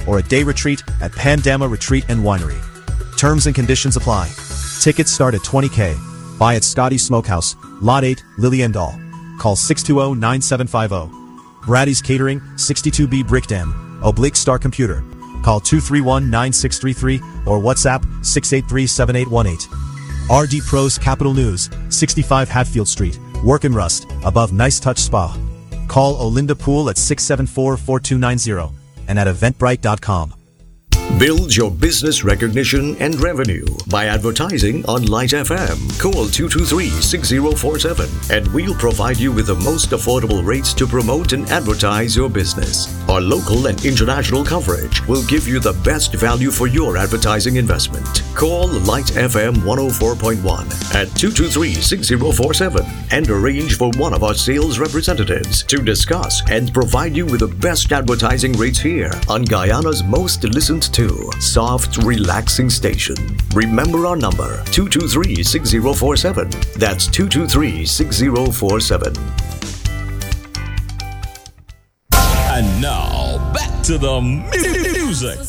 or a day retreat at Pandama Retreat and Winery. Terms and conditions apply. Tickets start at $20K. Buy at Scotty's Smokehouse, Lot 8, Lilliendal. Call 620-9750. Brady's Catering, 62B Brickdam, /Star Computer. Call 231-9633 or WhatsApp 683-7818. RD Pros Capital News, 65 Hatfield Street, Work and Rust, above Nice Touch Spa. Call Olinda Pool at 674-4290 and at eventbrite.com. Build your business recognition and revenue by advertising on Light FM. Call 223-6047 and we'll provide you with the most affordable rates to promote and advertise your business. Our local and international coverage will give you the best value for your advertising investment. Call Light FM 104.1 at 223-6047 and arrange for one of our sales representatives to discuss and provide you with the best advertising rates here on Guyana's most listened to soft, relaxing station. Remember our number, 223-6047. That's 223-6047. And now, back to the music.